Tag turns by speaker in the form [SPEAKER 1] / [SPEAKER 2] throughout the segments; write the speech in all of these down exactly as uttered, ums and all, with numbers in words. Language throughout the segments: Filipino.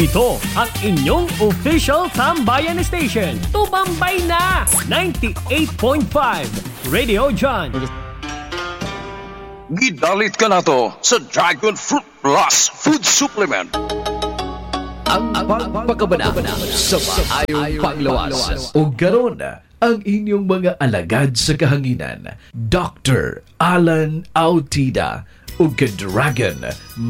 [SPEAKER 1] Ito ang inyong official Tambayan Station. Tumambay na! ninety-eight point five Radio John.
[SPEAKER 2] Gidalit ka na to sa Dragon Fruit Plus Food Supplement.
[SPEAKER 3] Ang pagpakabana sa maayong panglawas. O garon ang inyong mga alagad sa kahanginan. Doctor Alan Autida o Dragon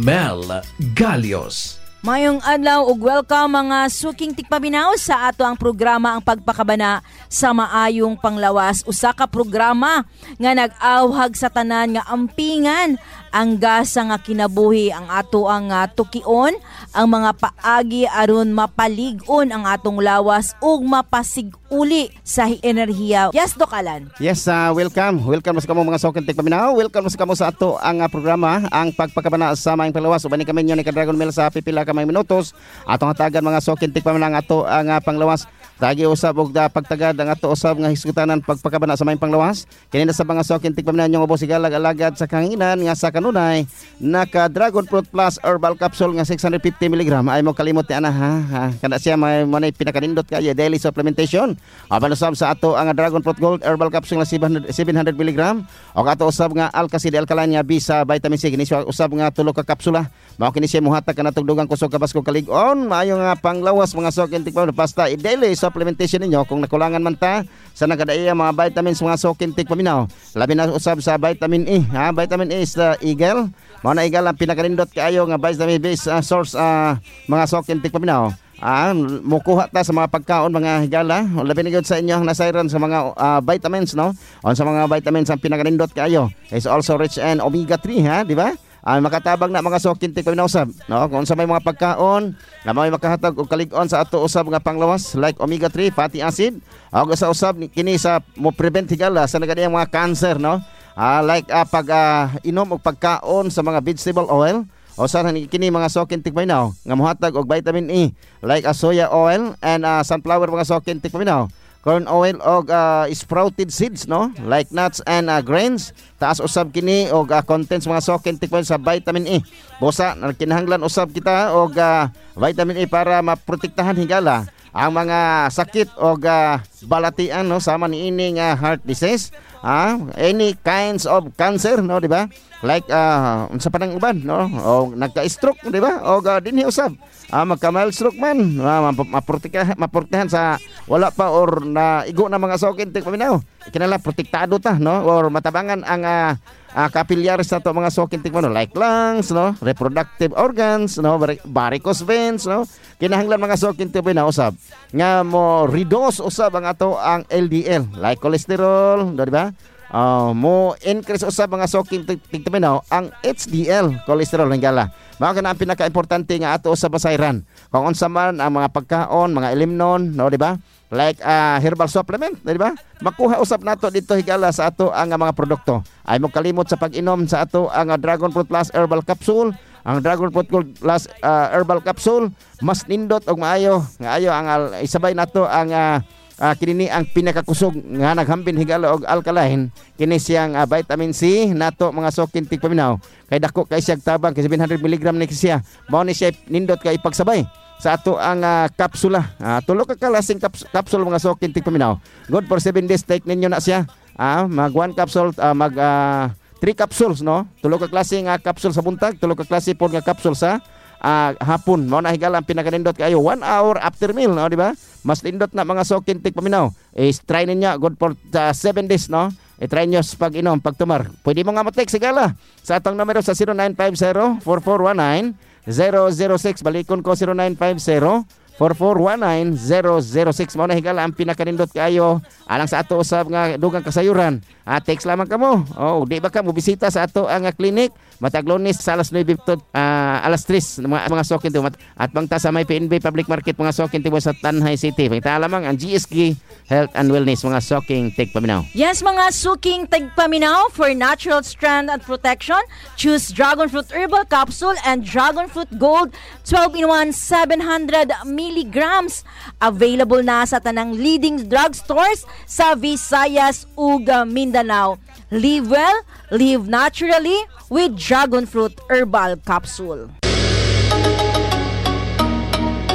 [SPEAKER 3] Mel Galios.
[SPEAKER 4] Mayong adlaw ug welcome mga suking tikpaminaw sa ato ang programa ang pagpakabana sa maayong panglawas. Usa ka programa nga nag-awhag sa tanan nga ampingan ang gasa nga kinabuhi ang ato ang uh, tukion, ang mga paagi aron mapalig-on ang atong lawas ug mapasiguli sa enerhiya. Yes, Doc Alan.
[SPEAKER 5] Yes, uh, welcome. Welcome sa kamo mga suking tikpaminaw. Welcome sa kamo sa ato ang uh, programa ang pagpakabana sa maayong panglawas. Ubani kami nyo ni Dragon Mel sa pipila kamay minutos atong hatagan mga sokin tikpa man ang ato ang uh, panglawas tagi usab og da pagtagad ang ato usab nga hisgutanan pagpakabana sa may panglawas kini na sa mga sokin tikpa man nyong ubos sigalag-alagad sa kanginan nga sa kanunay naka Dragon Fruit Plus Herbal Capsule nga six hundred fifty milligrams ay mo kalimot ni ana ha, ha. Kana siya may manay pinakanindot kay daily supplementation apan usab sa ato ang Dragon Fruit Gold Herbal Capsule nga seven hundred milligrams og ato usab nga Alkacid Alkaline nga B sa vitamin C kini siya usab nga tulo ka kapsula mao kini siya muhatag kanatong dugang kusog kabasko kalig-on maayo nga panglawas mga sokin tikpa basta i-daily supplementation ninyo kung nakulangan man ta sa nagadaiyang mga vitamins mga sokin tikpa minaw labi na usab sa vitamin E ha vitamin E is the eagle mao na eagle ang pinakarindot kaayo nga vitamin based uh, source uh, mga sokin tikpa minaw ah mukuha ta sa mga pagkaon mga higala labi na gyud sa inyo ang nasayran sa mga uh, vitamins no on sa mga vitamins ang pinakarindot kaayo is also rich in omega three ha di ba ay uh, makatabang na mga sokin tikpa usab no kung sa may mga pagkaon na may makahatag og kalig-on sa ato usab nga panglawas like omega three fatty acid og sa usab kini sa mo prevent higala sa nagadiyang mga cancer no uh, like uh, pag uh, inom og pagkaon sa mga vegetable oil o sa kini mga sokin tikpa nga mohatag og vitamin E like uh, soya oil and uh, sunflower mga sokin tikpa corn oil og uh, sprouted seeds no like nuts and uh, grains taas usab kini og uh, contents mga sokin tikman sa vitamin E busa kinahanglan usab kita og uh, vitamin E para maprotektahan higala ang mga sakit og uh, balatian no sama niini nga heart disease ah any kinds of cancer no di ba like uh, unsa pa nang uban no o nagka-stroke di ba og uh, dinhi usab ah magka-mild stroke man ah, maprotektahan maprotektahan sa wala pa or na igo na mga sokin tikpa minaw kinala protektado ta no or matabangan ang uh, uh, capillaries na to mga sokin tikpa no like lungs no reproductive organs no varicose veins no kinahanglan mga sokin tikpa na usab nga mo reduce usab ang ato ang L D L like cholesterol no, di ba Uh, mo increase usab mga soking tigtaminaw ang H D L cholesterol hingala mao kana ang pinaka-importante nga ato sa basayran kung unsa man ang mga pagkaon mga ilimnon no di ba like uh, herbal supplement di ba makuha usab nato dito higala sa ato ang mga produkto ay mo kalimot sa pag-inom sa ato ang uh, Dragon Fruit Plus Herbal Capsule ang Dragon Fruit Plus uh, Herbal Capsule mas nindot og maayo nga ayo ang uh, isabay nato ang uh, Uh, kini ang pinakakusog nga naghambin higala og alkaline kini siyang uh, vitamin C nato mga sokin tikpaminaw kay dako kay siyang tabang kay seven hundred milligrams ni siya mao ni siya nindot kay ipagsabay sa ato ang uh, kapsula uh, tulo ka kalasing kaps- kapsul mga sokin tikpaminaw good for seven days take ninyo na siya uh, mag one capsule uh, mag uh, three capsules no tulo ka klaseng uh, capsule sa buntag tulo ka klase pod nga capsule sa Uh, hapon mao na higala ang pinakanindot kayo one hour after meal no di ba mas nindot na mga sokin tikpaminaw is try ninyo good for uh, seven days no i-try nyo sa pag-inom pagtumar pwede mo nga mo-text sigala sa atong numero sa zero nine five zero four four one nine zero zero six balikon ko zero nine five zero four four one nine zero zero six mao na higala ang pinakanindot kayo alang sa ato usab nga dugang kasayuran ah, text lamang kamo oh di ba ka mo bisita sa ato ang clinic matag Lunes sa alas nine to uh, alas tres mga, mga sokin to at bangta sa may P N B Public Market mga sokin to sa Tanhay City pangita lamang ang G S K Health and Wellness mga soking tigpaminaw.
[SPEAKER 4] Yes mga suking tigpaminaw for natural strength and protection choose Dragon Fruit Herbal Capsule and Dragon Fruit Gold twelve in one seven hundred milligrams available na sa tanang leading drugstores sa Visayas ug Mindanao. Live well, live naturally with Dragon Fruit Herbal Capsule.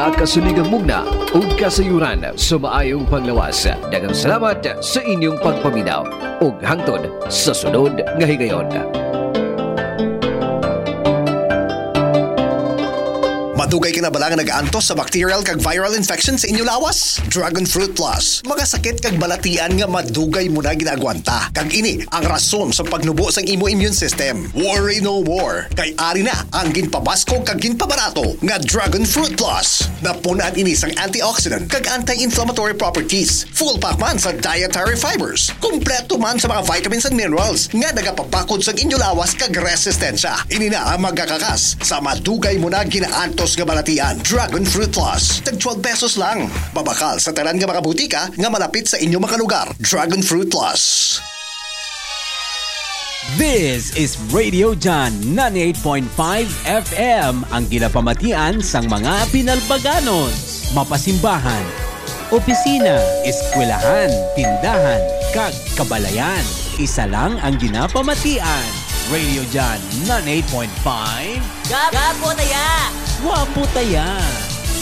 [SPEAKER 3] nakasuligang mugna ug kasayuran sa maayong panglawas. Daghang salamat sa inyong pagpaminaw ug hangtod sa sunod nga higayon.
[SPEAKER 6] Madugay ka na bala nga nag-antos sa bacterial kag viral infection sa inyo lawas? Dragon Fruit Plus. Mga sakit kag balatian nga madugay mo na ginagwanta. Kag ini ang rason sa pagnubo sang imo immune system. Worry no more. Kay ari na ang ginpabasko kag ginpabarato nga Dragon Fruit Plus. Napunan ini sang antioxidant kag anti-inflammatory properties. Full pack man sa dietary fibers. Kompleto man sa mga vitamins and minerals nga nagapapakod sa inyo lawas kag resistensya. Ini na ang magkakakas sa madugay mo na ginaantos nga balatian. Dragon Fruit Plus. Tag twelve pesos lang. Babakal sa tanan nga mga butika nga malapit sa inyo mga lugar. Dragon Fruit Plus.
[SPEAKER 7] This is Radio John ninety-eight point five F M, ang ginapamatian sang mga pinalbaganos, mapasimbahan, opisina, eskwelahan, tindahan, kag kabalayan. Isa lang ang ginapamatian. Radio John ninety-eight point five.
[SPEAKER 8] Gapo taya!
[SPEAKER 7] Wapo taya!